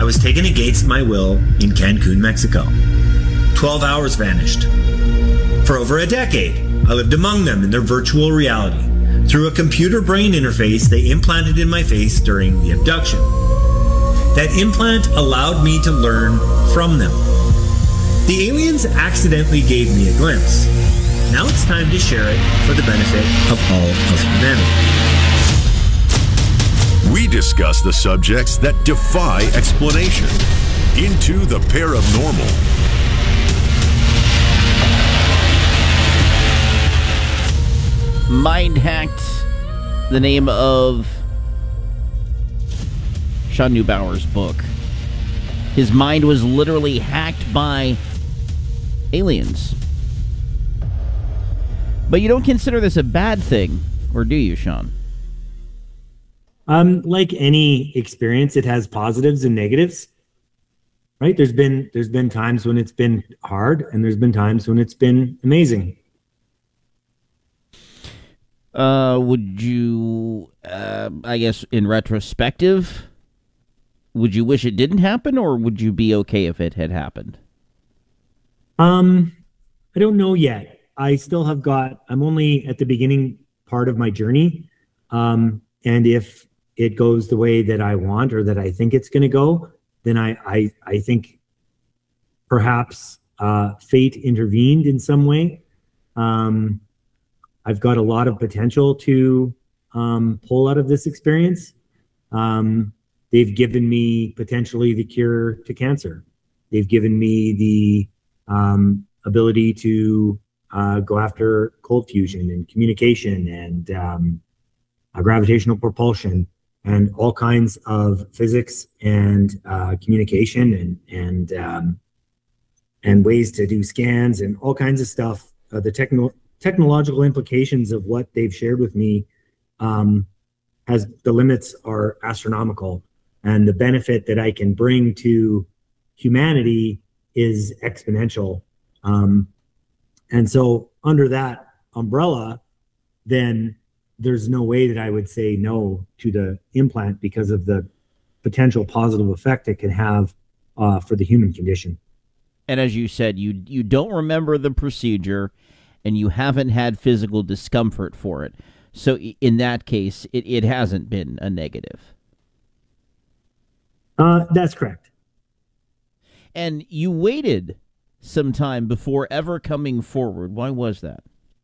was taken against my will in Cancun, Mexico. 12 hours vanished. For over a decade, I lived among them in their virtual reality through a computer brain interface they implanted in my face during the abduction. That implant allowed me to learn from them. The aliens accidentally gave me a glimpse. Now it's time to share it for the benefit of all of humanity. We discuss the subjects that defy explanation. Into the Paranormal. Mind Hacked, the name of Sean Neubauer's book. His mind was literally hacked by aliens. But you don't consider this a bad thing, or do you, Sean? Like any experience, it has positives and negatives, right? There's been times when it's been hard, and there's been times when it's been amazing. Would you, I guess, in retrospective, would you wish it didn't happen, or would you be okay if it had happened? I don't know yet. I'm only at the beginning part of my journey. And if it goes the way that I want, or that I think it's going to go, then I think perhaps fate intervened in some way. I've got a lot of potential to pull out of this experience. They've given me potentially the cure to cancer. They've given me the ability to go after cold fusion and communication and gravitational propulsion and all kinds of physics and communication and ways to do scans and all kinds of stuff. The technological implications of what they've shared with me, the limits are astronomical, and the benefit that I can bring to humanity is exponential. And so under that umbrella, then there's no way that I would say no to the implant because of the potential positive effect it can have for the human condition. And as you said, you don't remember the procedure, and you haven't had physical discomfort for it. So in that case, it hasn't been a negative. That's correct. And you waited some time before ever coming forward. Why was that?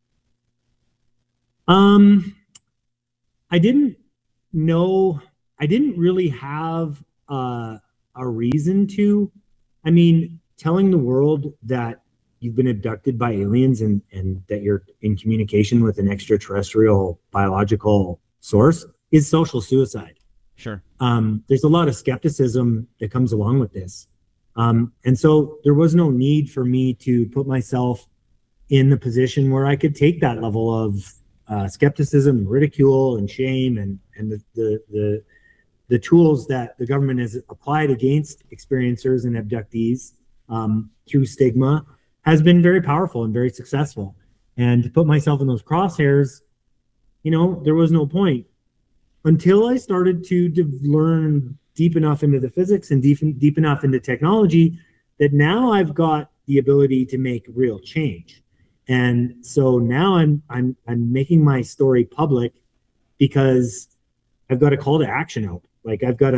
I didn't know. I didn't really have a reason to. I mean, telling the world that you've been abducted by aliens and that you're in communication with an extraterrestrial biological source is social suicide. Sure. There's a lot of skepticism that comes along with this. And so there was no need for me to put myself in the position where I could take that level of skepticism, ridicule, and shame, and the tools that the government has applied against experiencers and abductees through stigma has been very powerful and very successful. And to put myself in those crosshairs, there was no point until I started to learn deep enough into the physics and deep enough into technology that now I've got the ability to make real change. And so now I'm making my story public because I've got a call to action out. Like I've got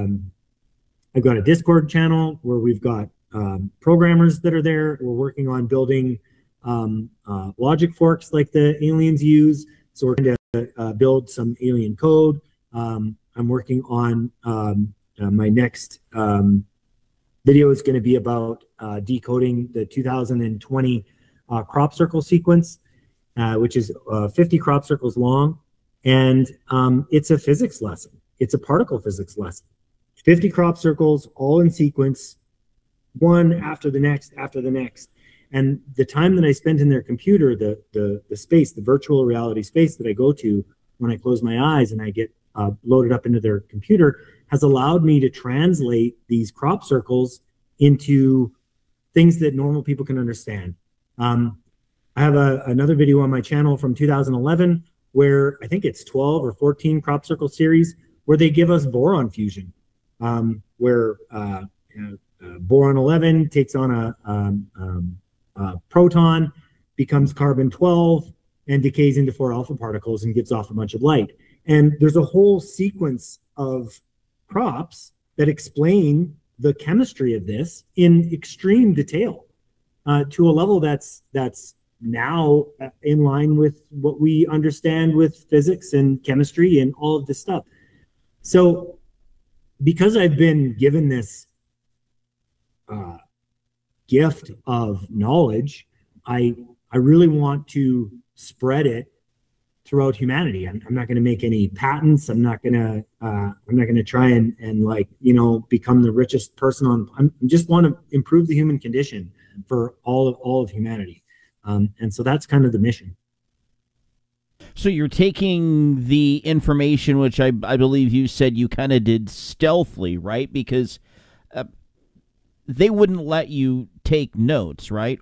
a Discord channel where we've got programmers that are there. We're working on building logic forks like the aliens use. So we're going to build some alien code. I'm working on my next video is going to be about decoding the 2020 crop circle sequence, which is 50 crop circles long. And it's a physics lesson. It's a particle physics lesson. 50 crop circles all in sequence, one after the next, after the next. And the time that I spent in their computer, the space, the virtual reality space that I go to when I close my eyes and I get loaded up into their computer, has allowed me to translate these crop circles into things that normal people can understand. I have another video on my channel from 2011 where I think it's 12 or 14 crop circle series where they give us boron fusion. where boron 11 takes on a proton, becomes carbon 12, and decays into 4 alpha particles and gives off a bunch of light. And there's a whole sequence of props that explain the chemistry of this in extreme detail, to a level that's now in line with what we understand with physics and chemistry and all of this stuff. So because I've been given this gift of knowledge, I really want to spread it throughout humanity. I'm not going to make any patents. I'm not going to try and like, become the richest person on. I just want to improve the human condition for all of humanity. And so that's kind of the mission. So you're taking the information, which I believe you said you kind of did stealthily, right? Because they wouldn't let you take notes, right?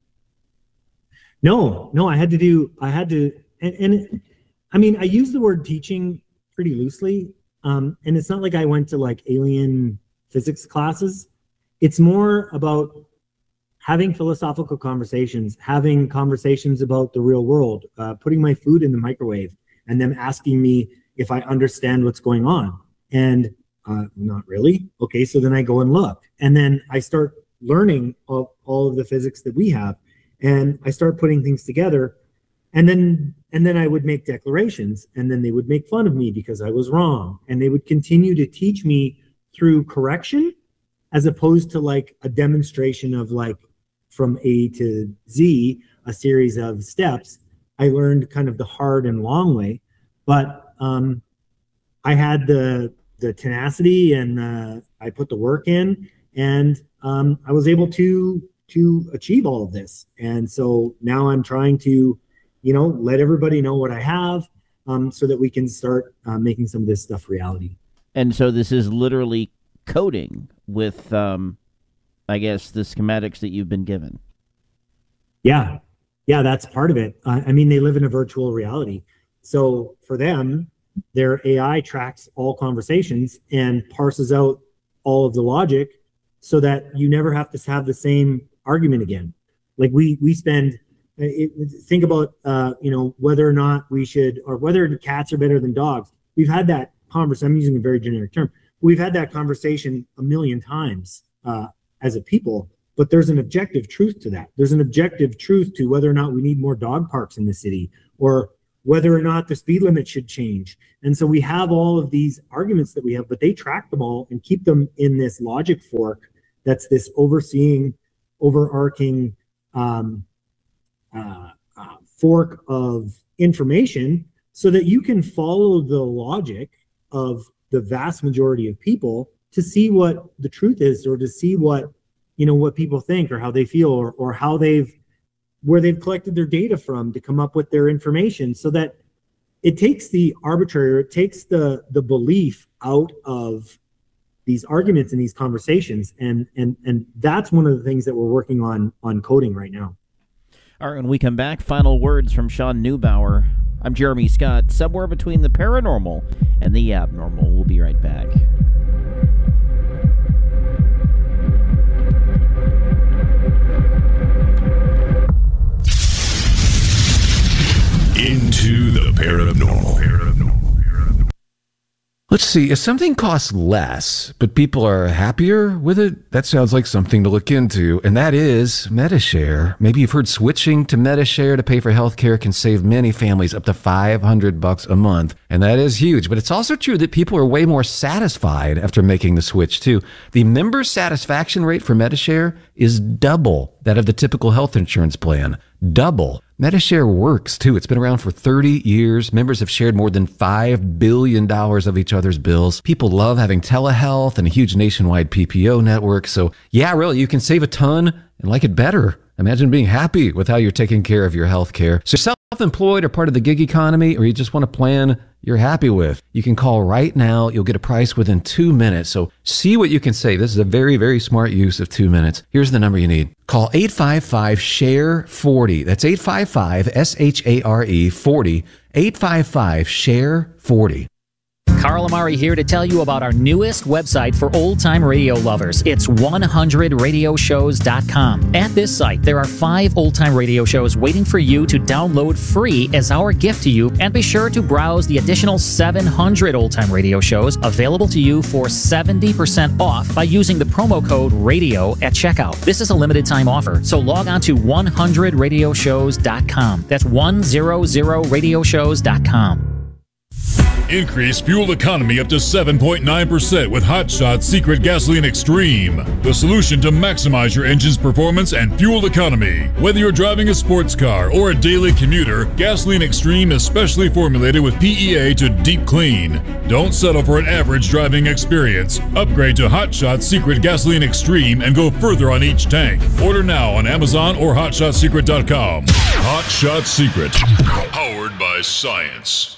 No, I had to, and I mean, I use the word teaching pretty loosely. And it's not like I went to like alien physics classes. It's more about having philosophical conversations, having conversations about the real world, putting my food in the microwave and them asking me if I understand what's going on. And not really. Okay, so then I go and look. And then I start learning all of the physics that we have. And I start putting things together. And then I would make declarations, and then they would make fun of me because I was wrong. And they would continue to teach me through correction, as opposed to like a demonstration of like from A to Z, a series of steps. I learned kind of the hard and long way, but I had the tenacity, and I put the work in, and I was able to achieve all of this. And so now I'm trying to, let everybody know what I have, so that we can start making some of this stuff reality. And so this is literally coding with, I guess, the schematics that you've been given. Yeah, that's part of it. I mean, they live in a virtual reality. So for them, their AI tracks all conversations and parses out all of the logic so that you never have to have the same argument again. Like we spend, think about, whether or not we should, or whether cats are better than dogs. We've had that conversation. I'm using a very generic term. We've had that conversation a million times as a people, but there's an objective truth to that. There's an objective truth to whether or not we need more dog parks in the city, or whether or not the speed limit should change. And so we have all of these arguments that we have, but they track them all and keep them in this logic fork that's this overarching fork of information, so that you can follow the logic of the vast majority of people to see what the truth is, or to see what people think, or how they feel, or how where they've collected their data from to come up with their information, so that it takes the arbitrary, or it takes the belief out of these arguments and these conversations. And that's one of the things that we're working on coding right now. All right, when we come back, final words from Sean Neubauer. I'm Jeremy Scott, somewhere between the paranormal and the abnormal. We'll be right back. Into the paranormal. Let's see, if something costs less, but people are happier with it, that sounds like something to look into, and that is Medi-Share. Maybe you've heard switching to Medi-Share to pay for healthcare can save many families up to $500 a month, and that is huge. But it's also true that people are way more satisfied after making the switch, too. The member satisfaction rate for Medi-Share is double that of the typical health insurance plan. Double. Medi-Share works, too. It's been around for 30 years. Members have shared more than $5 billion of each other's bills. People love having telehealth and a huge nationwide PPO network. So, yeah, really, you can save a ton and like it better. Imagine being happy with how you're taking care of your health care. So self-employed or part of the gig economy, or you just want a plan you're happy with, you can call right now. You'll get a price within 2 minutes. So see what you can save. This is a very, very smart use of 2 minutes. Here's the number you need. Call 855-SHARE-40. That's 855-SHARE-40. 855-SHARE-40. Carl Amari here to tell you about our newest website for old-time radio lovers. It's 100radioshows.com. At this site, there are 5 old-time radio shows waiting for you to download free as our gift to you, and be sure to browse the additional 700 old-time radio shows available to you for 70% off by using the promo code RADIO at checkout. This is a limited time offer, so log on to 100radioshows.com. That's 100radioshows.com. Increase fuel economy up to 7.9% with Hot Shots Secret Gasoline Extreme, the solution to maximize your engine's performance and fuel economy. Whether you're driving a sports car or a daily commuter, Gasoline Extreme is specially formulated with PEA to deep clean. Don't settle for an average driving experience. Upgrade to Hot Shots Secret Gasoline Extreme and go further on each tank. Order now on Amazon or HotShotSecret.com. Hot Shot Secret, powered by science.